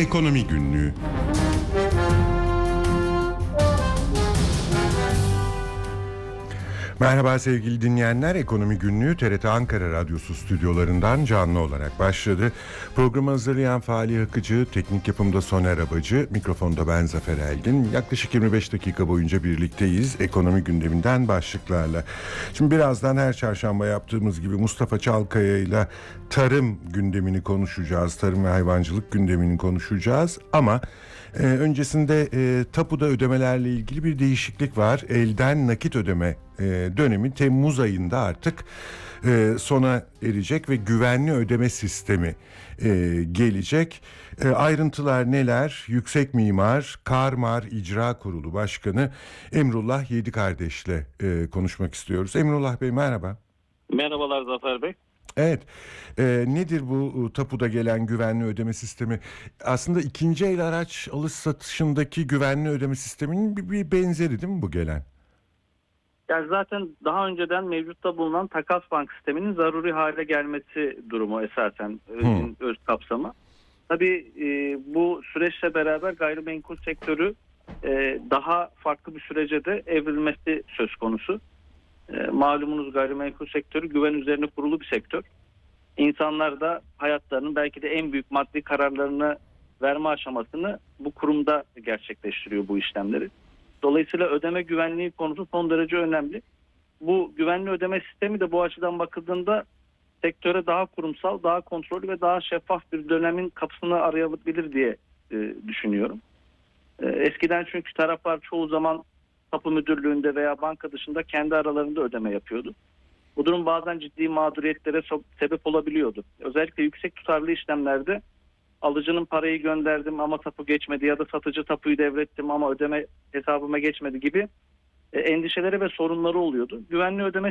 Ekonomi Günlüğü. Merhaba sevgili dinleyenler, Ekonomi Günlüğü TRT Ankara Radyosu stüdyolarından canlı olarak başladı. Programı hazırlayan Fahri Akıcı, teknik yapımda Soner Abacı, mikrofonda ben Zafer Elgin. Yaklaşık 25 dakika boyunca birlikteyiz ekonomi gündeminden başlıklarla. Şimdi birazdan her çarşamba yaptığımız gibi Mustafa Çalkaya ile tarım gündemini konuşacağız. Tarım ve hayvancılık gündemini konuşacağız ama öncesinde tapuda ödemelerle ilgili bir değişiklik var. Elden nakit ödeme dönemi Temmuz ayında artık sona erecek ve güvenli ödeme sistemi gelecek. Ayrıntılar neler? Yüksek Mimar Karmar İcra Kurulu Başkanı Emrullah Yedikardeş'le konuşmak istiyoruz. Emrullah Bey merhaba. Merhabalar Zafer Bey. Evet, nedir bu tapuda gelen güvenli ödeme sistemi? Aslında ikinci el araç alış satışındaki güvenli ödeme sisteminin bir benzeri değil mi bu gelen? Yani zaten daha önceden mevcutta bulunan takas bank sisteminin zaruri hale gelmesi durumu esasen öz kapsamı. Tabii bu süreçle beraber gayrimenkul sektörü daha farklı bir sürece de evrilmesi söz konusu. Malumunuz gayrimenkul sektörü güven üzerine kurulu bir sektör. İnsanlar da hayatlarının belki de en büyük maddi kararlarını verme aşamasını bu kurumda gerçekleştiriyor bu işlemleri. Dolayısıyla ödeme güvenliği konusu son derece önemli. Bu güvenli ödeme sistemi de bu açıdan bakıldığında sektöre daha kurumsal, daha kontrollü ve daha şeffaf bir dönemin kapısını arayabilir diye düşünüyorum. Eskiden çünkü taraflar çoğu zaman tapu müdürlüğünde veya banka dışında kendi aralarında ödeme yapıyordu. Bu durum bazen ciddi mağduriyetlere sebep olabiliyordu. Özellikle yüksek tutarlı işlemlerde alıcının parayı gönderdim ama tapu geçmedi ya da satıcı tapuyu devrettim ama ödeme hesabıma geçmedi gibi endişeleri ve sorunları oluyordu. Güvenli ödeme